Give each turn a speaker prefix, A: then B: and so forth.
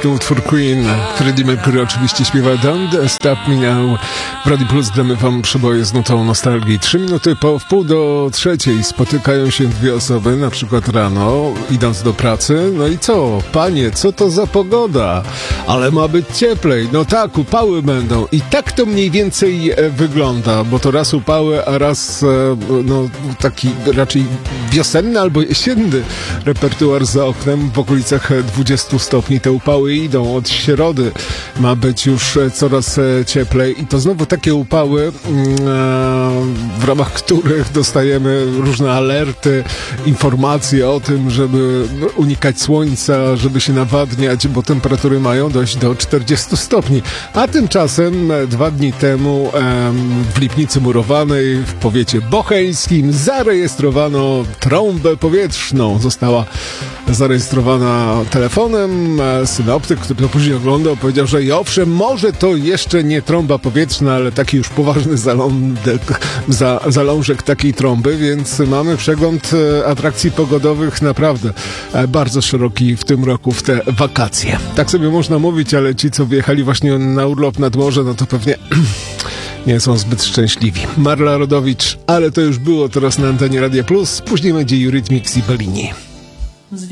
A: piękny utwór Queen. Freddie Mercury oczywiście śpiewa Don't Stop Me Now. W Radio Plus gramy wam przeboje z nutą nostalgii. 3 minuty po wpół do 3 spotykają się dwie osoby, na przykład rano, idąc do pracy. No i co? Panie, co to za pogoda? Ale ma być cieplej. No tak, upały będą. I tak to mniej więcej wygląda, bo to raz upały, a raz no taki raczej wiosenny albo jesienny repertuar za oknem. W okolicach 20 stopni te upały idą. Od środy ma być już coraz cieplej i to znowu takie upały, w ramach których dostajemy różne alerty, informacje o tym, żeby unikać słońca, żeby się nawadniać, bo temperatury mają dojść do 40 stopni. A tymczasem 2 dni temu w Lipnicy Murowanej w powiecie bocheńskim zarejestrowano trąbę powietrzną. Została zarejestrowana telefonem. Synoptyk, który to później oglądał, powiedział, że i owszem, może to jeszcze nie trąba powietrzna, ale taki już poważny zalążek takiej trąby, więc mamy przegląd atrakcji pogodowych naprawdę bardzo szeroki w tym roku, w te wakacje. Tak sobie można mówić, ale ci, co wyjechali właśnie na urlop nad morze, no to pewnie nie są zbyt szczęśliwi. Marla Rodowicz, ale to już było teraz na antenie Radia Plus. Później będzie Eurythmics i Bellini.